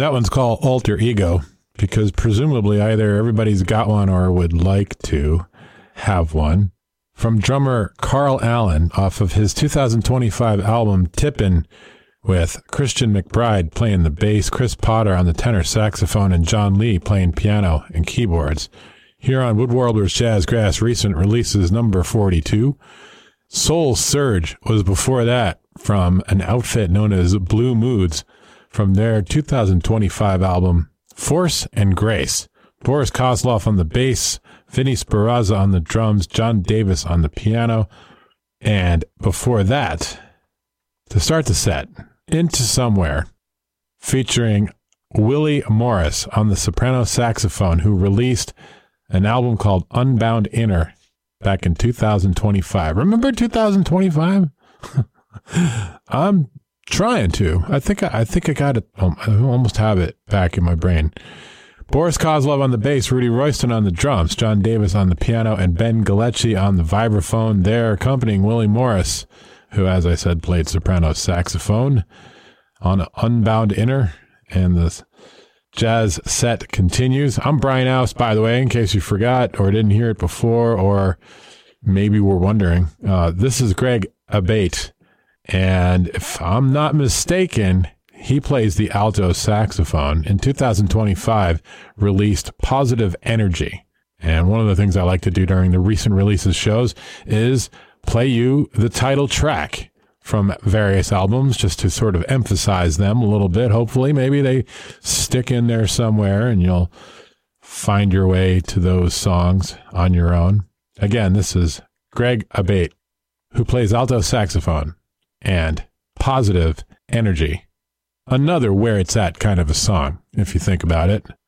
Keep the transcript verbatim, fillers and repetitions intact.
That one's called Alter Ego, because presumably either everybody's got one or would like to have one. From drummer Carl Allen off of his two thousand twenty-five album Tippin', with Christian McBride playing the bass, Chris Potter on the tenor saxophone, and John Lee playing piano and keyboards. Here on Woodwarblers Jazzgrass recent releases number forty-two. Soul Surge was before that, from an outfit known as Blue Moods, from their two thousand twenty-five album Force and Grace. Boris Kozlov on the bass, Vinny Speranza on the drums, John Davis on the piano. And before that, to start the set, Into Somewhere, featuring Willie Morris on the soprano saxophone, who released an album called Unbound Inner back in two thousand twenty-five. Remember two thousand twenty-five? I'm trying to. I think I, I think I got it. Um, I almost have it back in my brain. Boris Kozlov on the bass, Rudy Royston on the drums, John Davis on the piano, and Ben Galecki on the vibraphone. There, accompanying Willie Morris, who, as I said, played soprano saxophone on Unbound Inner. And the jazz set continues. I'm Brian Aus, by the way, in case you forgot or didn't hear it before, or maybe were wondering. Uh, this is Greg Abate. And if I'm not mistaken, he plays the alto saxophone. In two thousand twenty-five, released Positive Energy. And one of the things I like to do during the recent releases shows is play you the title track from various albums, just to sort of emphasize them a little bit. Hopefully, maybe they stick in there somewhere and you'll find your way to those songs on your own. Again, this is Greg Abate, who plays alto saxophone and Positive Energy. Another Where It's At kind of a song, if you think about it.